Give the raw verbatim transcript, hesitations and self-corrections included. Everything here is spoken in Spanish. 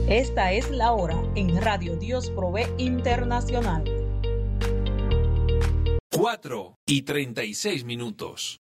Esta es la hora en Radio Dios Provee Internacional. cuatro y treinta y seis minutos.